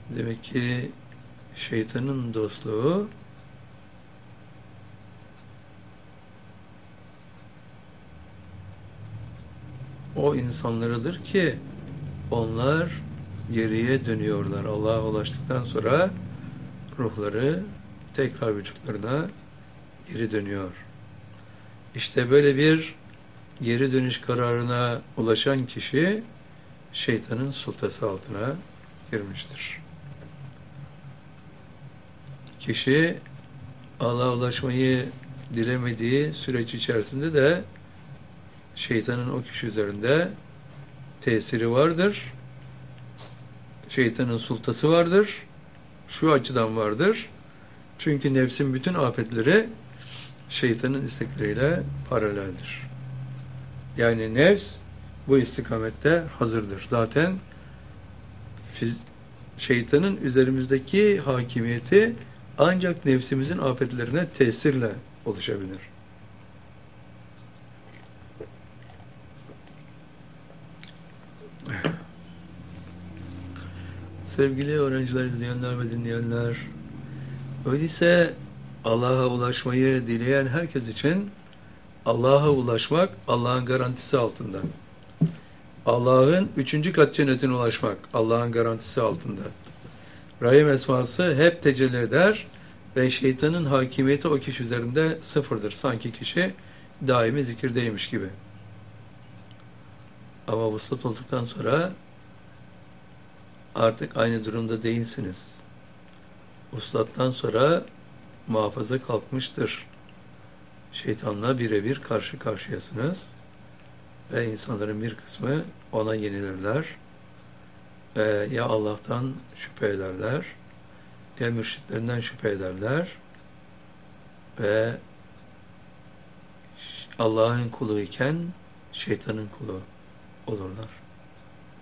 Demek ki şeytanın dostluğu o insanlarıdır ki onlar geriye dönüyorlar. Allah'a ulaştıktan sonra ruhları tekrar vücutlarına geri dönüyor. İşte böyle bir geri dönüş kararına ulaşan kişi şeytanın sultası altına girmiştir. Kişi Allah'a ulaşmayı dilemediği süreç içerisinde de şeytanın o kişi üzerinde tesiri vardır. Şeytanın sultası vardır. Şu açıdan vardır. Çünkü nefsin bütün afetleri şeytanın istekleriyle paraleldir. Yani nefs bu istikamette hazırdır. Zaten şeytanın üzerimizdeki hakimiyeti ancak nefsimizin afetlerine tesirle oluşabilir. Sevgili öğrenciler, izleyenler ve dinleyenler, öyleyse Allah'a ulaşmayı dileyen herkes için Allah'a ulaşmak Allah'ın garantisi altında. Allah'ın 3. kat cennetine ulaşmak Allah'ın garantisi altında. Rahim esması hep tecelli eder ve şeytanın hakimiyeti o kişi üzerinde sıfırdır. Sanki kişi daimi zikirdeymiş gibi. Ama vuslat olduktan sonra artık aynı durumda değilsiniz. Vuslattan sonra muhafaza kalkmıştır. Şeytanla birebir karşı karşıyasınız ve insanların bir kısmı ona yenilirler. Ya Allah'tan şüphe ederler, ya mürşitlerinden şüphe ederler ve Allah'ın kulu iken şeytanın kulu olurlar.